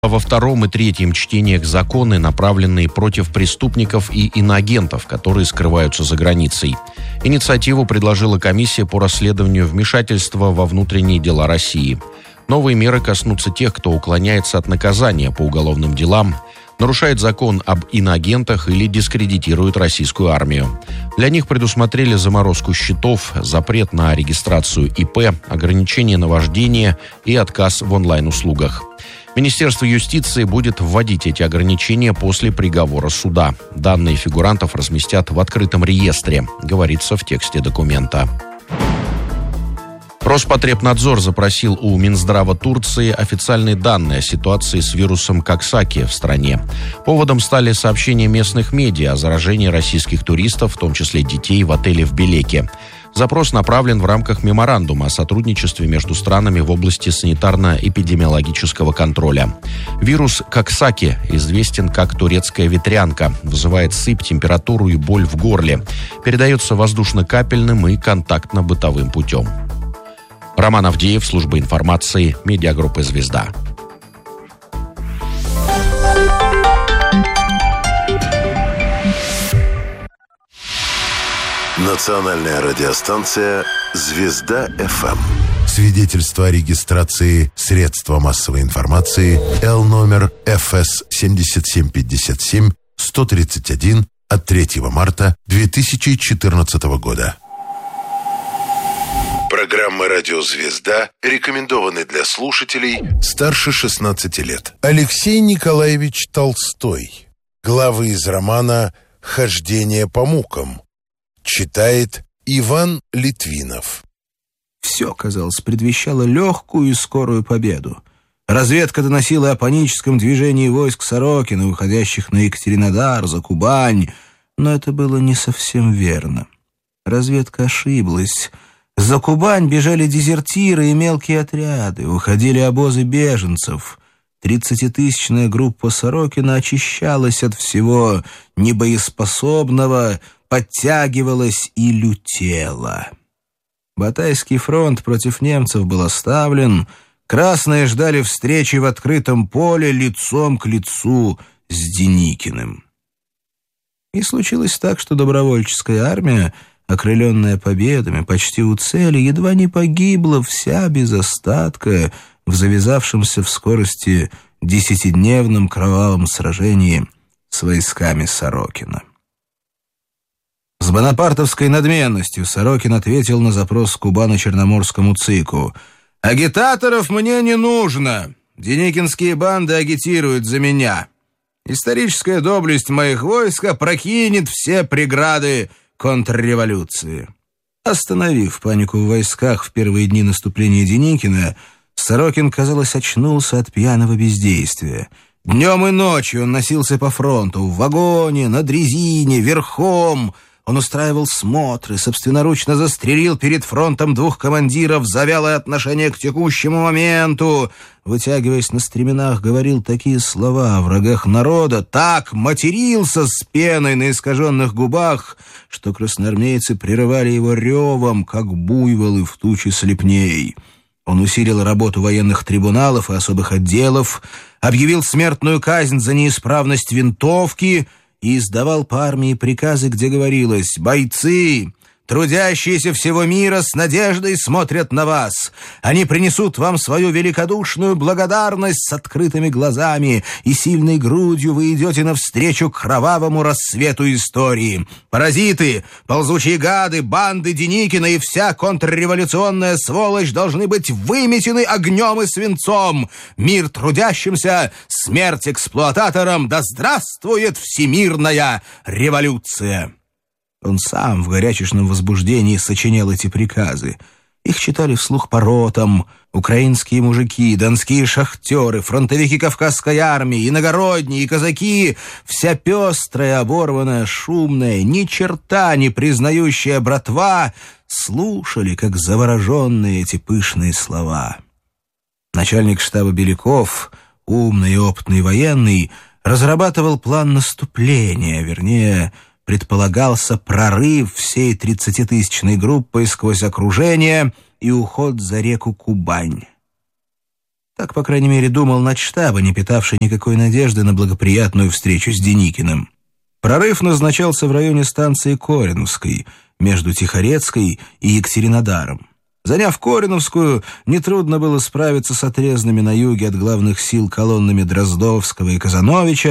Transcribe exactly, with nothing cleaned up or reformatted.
Во втором и третьем чтениях законы, направленные против преступников и иноагентов, которые скрываются за границей. Инициативу предложила комиссия по расследованию вмешательства во внутренние дела России. Новые меры коснутся тех, кто уклоняется от наказания по уголовным делам, нарушает закон об иноагентах или дискредитирует российскую армию. Для них предусмотрели заморозку счетов, запрет на регистрацию ИП, ограничение на вождение и отказ в онлайн-услугах. Министерство юстиции будет вводить эти ограничения после приговора суда. Данные фигурантов разместят в открытом реестре, говорится в тексте документа. Роспотребнадзор запросил у Минздрава Турции официальные данные о ситуации с вирусом Коксаки в стране. Поводом стали сообщения местных медиа о заражении российских туристов, в том числе детей, в отеле в Белеке. Запрос направлен в рамках меморандума о сотрудничестве между странами в области санитарно-эпидемиологического контроля. Вирус Коксаки известен как турецкая ветрянка, вызывает сыпь, температуру и боль в горле, передается воздушно-капельным и контактно-бытовым путем. Роман Авдеев, служба информации, медиагруппы «Звезда». Национальная радиостанция «Звезда-ФМ». Свидетельство о регистрации средства массовой информации Л номер Ф С семьдесят семь пятьдесят семь сто тридцать один от третьего марта две тысячи четырнадцатого года. Программа «Радио Звезда» рекомендованы для слушателей старше шестнадцати лет. Алексей Николаевич Толстой. Главы из романа «Хождение по мукам». Читает Иван Литвинов. Все, казалось, предвещало легкую и скорую победу. Разведка доносила о паническом движении войск Сорокина, уходящих на Екатеринодар, за Кубань. Но это было не совсем верно. Разведка ошиблась. За Кубань бежали дезертиры и мелкие отряды, уходили обозы беженцев. Тридцатитысячная группа Сорокина очищалась от всего небоеспособного, подтягивалась и лютела. Батайский фронт против немцев был оставлен, красные ждали встречи в открытом поле лицом к лицу с Деникиным. И случилось так, что добровольческая армия, окрыленная победами, почти у цели, едва не погибла вся без остатка в завязавшемся в скорости десятидневном кровавом сражении с войсками Сорокина. С бонапартовской надменностью Сорокин ответил на запрос Кубано-Черноморскому ЦИКу: «Агитаторов мне не нужно. Деникинские банды агитируют за меня. Историческая доблесть моих войск опрокинет все преграды контрреволюции». Остановив панику в войсках в первые дни наступления Деникина, Сорокин, казалось, очнулся от пьяного бездействия. Днем и ночью он носился по фронту, в вагоне, на дрезине, верхом. Он устраивал смотры, собственноручно застрелил перед фронтом двух командиров за вялое отношение к текущему моменту. Вытягиваясь на стременах, говорил такие слова о врагах народа, так матерился с пеной на искаженных губах, что красноармейцы прерывали его ревом, как буйволы в туче слепней. Он усилил работу военных трибуналов и особых отделов, объявил смертную казнь за неисправность винтовки и издавал по армии приказы, где говорилось: «Бойцы, трудящиеся всего мира с надеждой смотрят на вас. Они принесут вам свою великодушную благодарность с открытыми глазами, и сильной грудью вы идете навстречу кровавому рассвету истории. Паразиты, ползучие гады, банды Деникина и вся контрреволюционная сволочь должны быть выметены огнем и свинцом. Мир трудящимся, смерть эксплуататорам, да здравствует всемирная революция!» Он сам в горячечном возбуждении сочинял эти приказы. Их читали вслух по ротам украинские мужики, донские шахтеры, фронтовики Кавказской армии, иногородние и казаки. Вся пестрая, оборванная, шумная, ни черта не признающая братва слушали, как завороженные, эти пышные слова. Начальник штаба Беляков, умный и опытный военный, разрабатывал план наступления, вернее, предполагался прорыв всей тридцатитысячной группы сквозь окружение и уход за реку Кубань. Так, по крайней мере, думал начштаба, не питавший никакой надежды на благоприятную встречу с Деникиным. Прорыв назначался в районе станции Кореновской, между Тихорецкой и Екатеринодаром. Заняв Кореновскую, нетрудно было справиться с отрезанными на юге от главных сил колоннами Дроздовского и Казановича,